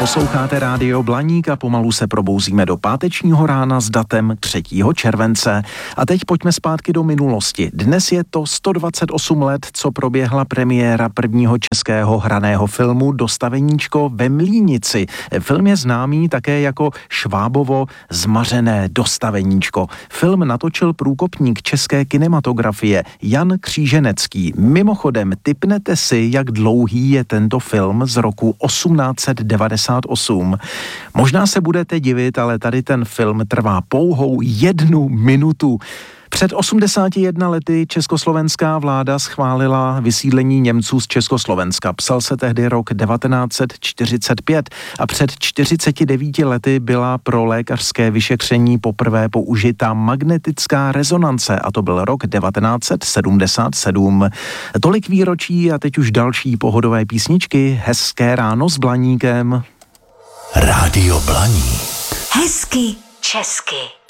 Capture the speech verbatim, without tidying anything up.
Posloucháte Rádio Blaník a pomalu se probouzíme do pátečního rána s datem třetího července. A teď pojďme zpátky do minulosti. Dnes je to sto dvacet osm let, co proběhla premiéra prvního českého hraného filmu Dostaveníčko ve Mlínici. Film je známý také jako Švábovo zmařené dostaveníčko. Film natočil průkopník české kinematografie Jan Kříženecký. Mimochodem, tipnete si, jak dlouhý je tento film z roku osmnáct set devadesát osm. Možná se budete divit, ale tady ten film trvá pouhou jednu minutu. Před osmdesáti jedné lety československá vláda schválila vysídlení Němců z Československa. Psal se tehdy rok devatenáct set čtyřicet pět a před čtyřiceti devíti lety byla pro lékařské vyšetření poprvé použita magnetická rezonance a to byl rok devatenáct set sedmdesát sedm. Tolik výročí a teď už další pohodové písničky. Hezké ráno s Blaníkem. Rádio Blaník. Hezky česky.